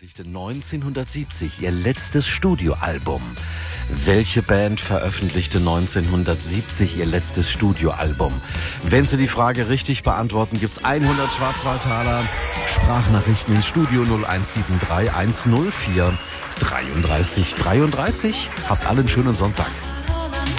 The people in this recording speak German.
1970 ihr letztes Studioalbum. Welche Band veröffentlichte 1970 ihr letztes Studioalbum? Wenn Sie die Frage richtig beantworten, gibt's 100 Schwarzwaldtaler. Sprachnachrichten ins Studio 0173 104 33 33. Habt alle einen schönen Sonntag.